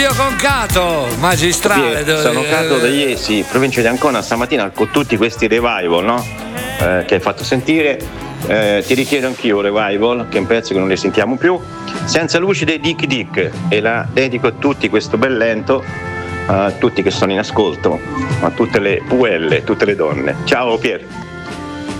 Io con Cato, magistrale. Sono Cato da Iesi, provincia di Ancona, stamattina con tutti questi revival, no? Che hai fatto sentire. Ti richiedo anch'io un revival, che è un pezzo che non ne sentiamo più, Senza luci dei Dick Dick, e la dedico a tutti questo bel lento, a tutti che sono in ascolto, a tutte le puelle, tutte le donne. Ciao Pier.